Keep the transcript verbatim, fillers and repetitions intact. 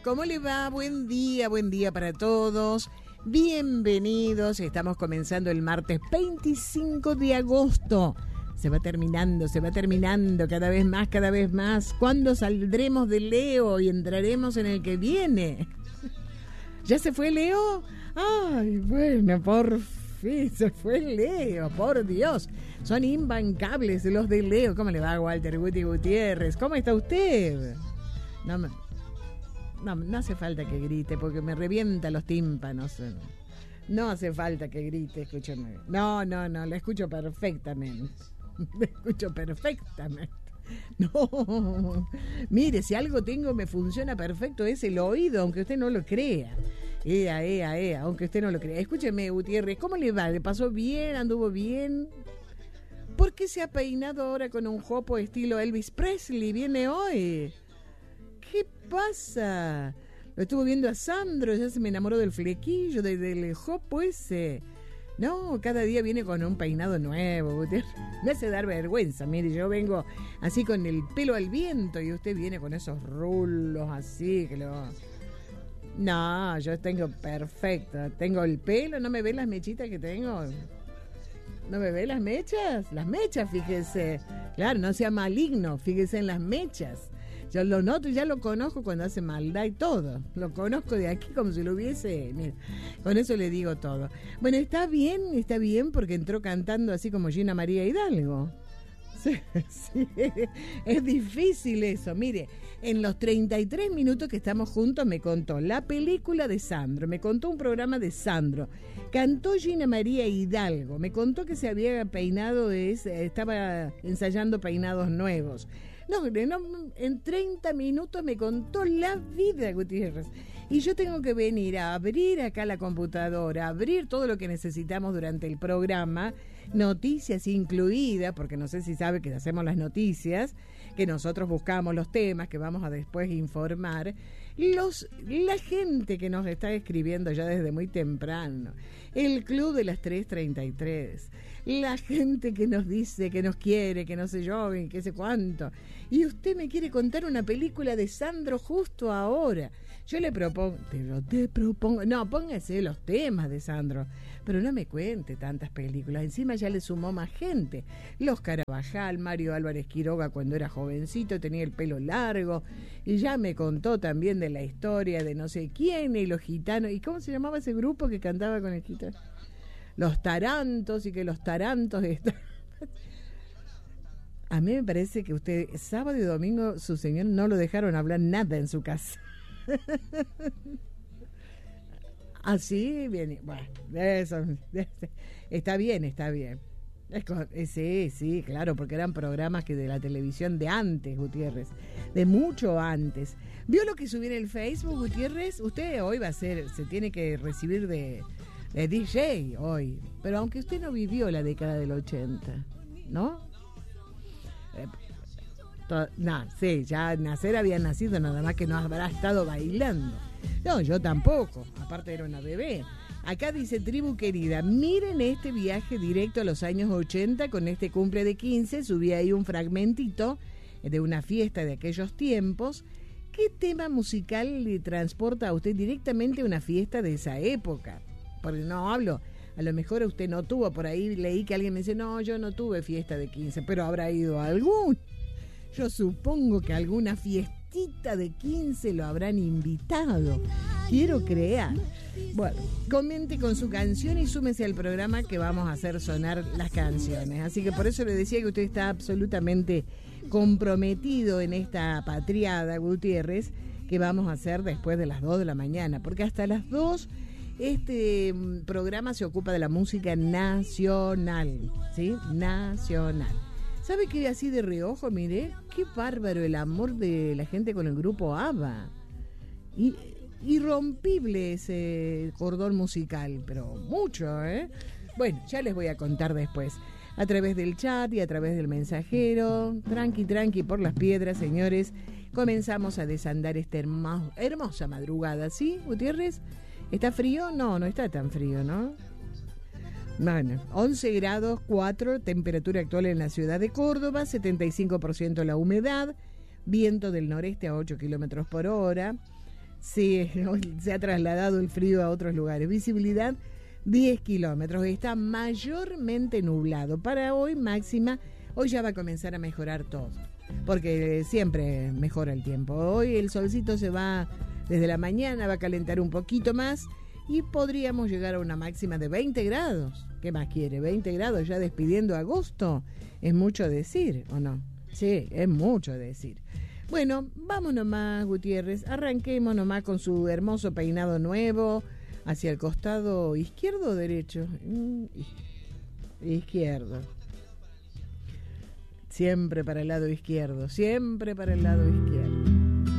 ¿Cómo le va? Buen día, buen día para todos. Bienvenidos. Estamos comenzando el martes veinticinco de agosto. Se va terminando, se va terminando cada vez más, cada vez más. ¿Cuándo saldremos de Leo y entraremos en el que viene? ¿Ya se fue Leo? Ay, bueno, por fin se fue Leo, por Dios. Son imbancables los de Leo. ¿Cómo le va, Walter Guti Gutiérrez? ¿Cómo está usted? No me... No, no hace falta que grite porque me revienta los tímpanos. No hace falta que grite, escúchame. No, no, no, la escucho perfectamente. La escucho perfectamente. No, mire, si algo tengo me funciona perfecto es el oído, aunque usted no lo crea. Ea, ea, ea, aunque usted no lo crea. Escúcheme, Gutiérrez, ¿cómo le va? ¿Le pasó bien? ¿Anduvo bien? ¿Por qué se ha peinado ahora con un jopo estilo Elvis Presley? ¿Viene hoy? ¿Qué pasa? Lo estuvo viendo a Sandro, ya se me enamoró del flequillo, de, del jopo ese. No, cada día viene con un peinado nuevo. Me hace dar vergüenza. Mire, yo vengo así con el pelo al viento y usted viene con esos rulos así que lo... No, yo tengo perfecto. Tengo el pelo, ¿no me ve las mechitas que tengo? ¿No me ve las mechas? Las mechas, fíjese. Claro, no sea maligno, fíjese en las mechas. Yo lo noto y ya lo conozco cuando hace maldad y todo. Lo conozco de aquí como si lo hubiese... Mira, con eso le digo todo. Bueno, está bien, está bien porque entró cantando así como Gina María Hidalgo. Sí, sí, es difícil eso. Mire, en los treinta y tres minutos que estamos juntos me contó la película de Sandro, me contó un programa de Sandro, cantó Gina María Hidalgo, me contó que se había peinado, estaba ensayando peinados nuevos. No, no, en treinta minutos me contó la vida, Gutiérrez. Y yo tengo que venir a abrir acá la computadora, abrir todo lo que necesitamos durante el programa, noticias incluidas, porque no sé si sabe que hacemos las noticias, que nosotros buscamos los temas que vamos a después informar. Los, la gente que nos está escribiendo ya desde muy temprano, el club de las tres treinta y tres, la gente que nos dice que nos quiere, que no sé yo, que sé cuánto, y usted me quiere contar una película de Sandro justo ahora. Yo le propongo, pero te propongo, no, póngase los temas de Sandro, pero no me cuente tantas películas. Encima ya le sumó más gente. Los Carabajal, Mario Álvarez Quiroga cuando era jovencito, tenía el pelo largo, y ya me contó también de la historia de no sé quién, y los gitanos, ¿y cómo se llamaba ese grupo que cantaba con el gitano? Los Tarantos, y que los Tarantos están... A mí me parece que usted, sábado y domingo, su señor no lo dejaron hablar nada en su casa. Así, bien, bueno, eso, está bien, está bien. Es, sí, sí, claro, porque eran programas que de la televisión de antes, Gutiérrez, de mucho antes. ¿Vio lo que subí en el Facebook, Gutiérrez? Usted hoy va a ser, se tiene que recibir de, de D J hoy, pero aunque usted no vivió la década del ochenta, ¿no? Eh, to, no, sí, ya nacer había nacido, nada más que no habrá estado bailando. No, yo tampoco, aparte era una bebé. Acá dice, tribu querida, miren este viaje directo a los años ochenta con este cumple de quince, subí ahí un fragmentito de una fiesta de aquellos tiempos. ¿Qué tema musical le transporta a usted directamente a una fiesta de esa época? Porque no hablo, a lo mejor usted no tuvo, por ahí leí que alguien me dice, no, yo no tuve fiesta de quince, pero habrá ido a algún. Yo supongo que alguna fiestita de quince lo habrán invitado. Quiero creer. Bueno, comente con su canción y súmese al programa que vamos a hacer sonar las canciones. Así que por eso le decía que usted está absolutamente comprometido en esta patriada, Gutiérrez, que vamos a hacer después de las dos de la mañana. Porque hasta las dos este programa se ocupa de la música nacional, ¿sí? Nacional. ¿Sabe qué? Así de reojo, mire, qué bárbaro el amor de la gente con el grupo ABBA. Y, irrompible ese cordón musical, pero mucho, ¿eh? Bueno, ya les voy a contar después. A través del chat y a través del mensajero. Tranqui, tranqui por las piedras, señores. Comenzamos a desandar esta hermo- hermosa madrugada, ¿sí, Gutiérrez? ¿Está frío? No, no está tan frío, ¿no? Bueno, once grados cuatro, temperatura actual en la ciudad de Córdoba, setenta y cinco por ciento la humedad, viento del noreste a ocho kilómetros por hora. Sí, se ha trasladado el frío a otros lugares. Visibilidad diez kilómetros. Está mayormente nublado. Para hoy máxima, hoy ya va a comenzar a mejorar todo, porque siempre mejora el tiempo. Hoy el solcito se va desde la mañana, va a calentar un poquito más y podríamos llegar a una máxima de veinte grados. ¿Qué más quiere? veinte grados ya despidiendo agosto. Es mucho decir, ¿o no? Sí, es mucho decir. Bueno, vamos nomás, Gutiérrez. Arranquemos nomás con su hermoso peinado nuevo. ¿Hacia el costado izquierdo o derecho? Mm, izquierdo. Siempre para el lado izquierdo, siempre para el lado izquierdo.